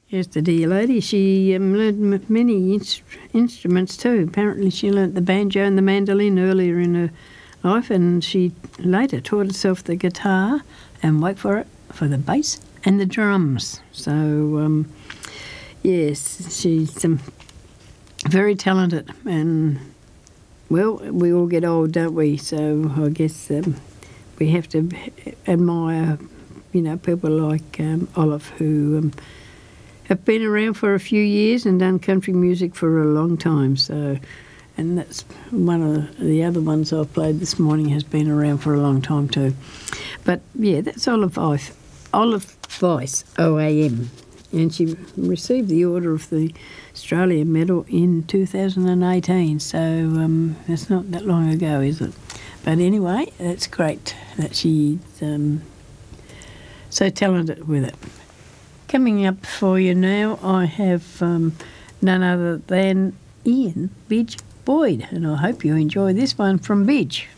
Yes, the dear lady. She learned many instruments too. Apparently she learnt the banjo and the mandolin earlier in her life, and she later taught herself the guitar and, wait for it, for the bass and the drums. So, yes, she's very talented, and, well, we all get old, don't we? So I guess we have to admire, people like Olive, who have been around for a few years and done country music for a long time. So, and that's one of the other ones I've played this morning, has been around for a long time too. But yeah, that's Olive Weiss, OAM, and she received the Order of the Australia Medal in 2018. So that's not that long ago, is it? But anyway, that's great that she's so talented with it. Coming up for you now, I have none other than Ian Bidge Boyd, and I hope you enjoy this one from Bidge.